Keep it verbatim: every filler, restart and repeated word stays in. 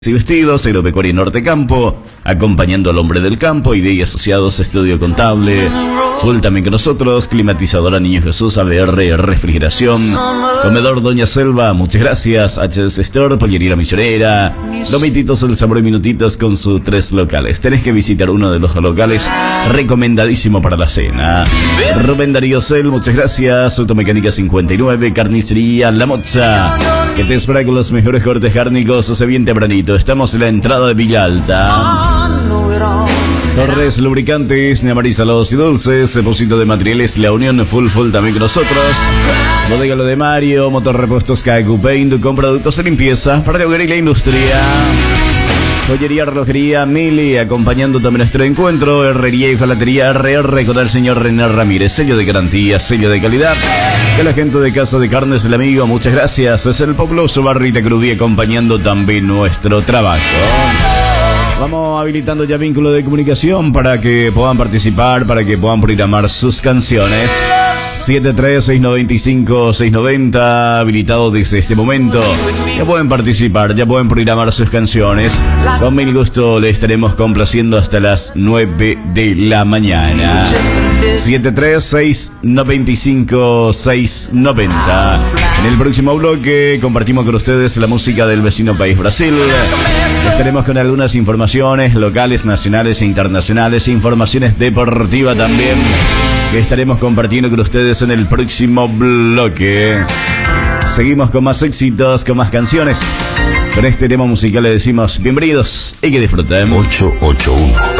Y vestidos, Agropecuaria Norte Campo, acompañando al hombre del campo, I D y Asociados, Estudio Contable, full también con nosotros, climatizadora Niño Jesús, A B R, refrigeración, comedor Doña Selva, muchas gracias, H S Store, pollería millonera, Domititos el sabor y minutitos con sus tres locales. Tenés que visitar uno de los locales, recomendadísimo para la cena. Rubén Darío Cel, muchas gracias, Automecánica cincuenta y nueve, Carnicería La Moza, que te espera con los mejores cortes cárnicos, se bien tempranito. Estamos en la entrada de Villa Alta. Torres Lubricantes, Neamarizalos y Dulces, depósito de materiales, La Unión, full full también con nosotros. Bodega Lo de Mario, Motor Repuestos K Q Paint, con productos de limpieza para el hogar y la industria. Joyería, relojería, Mili, acompañando también nuestro encuentro. Herrería y hojalatería R R con el señor René Ramírez, sello de garantía, sello de calidad. Que la gente de Casa de Carnes del Amigo, muchas gracias. Es el populoso Barrita Crudí acompañando también nuestro trabajo. Vamos habilitando ya vínculo de comunicación para que puedan participar, para que puedan programar sus canciones. siete tres seis nueve cinco seis nueve cero, habilitado desde este momento. Ya pueden participar, ya pueden programar sus canciones. Con mil gusto le estaremos complaciendo hasta las nueve de la mañana. siete tres seis nueve cinco seis nueve cero. En el próximo bloque compartimos con ustedes la música del vecino país Brasil. Estaremos con algunas informaciones locales, nacionales e internacionales, informaciones deportivas también, que estaremos compartiendo con ustedes en el próximo bloque. Seguimos con más éxitos, con más canciones. Con este tema musical le decimos bienvenidos y que disfruten. ocho ocho uno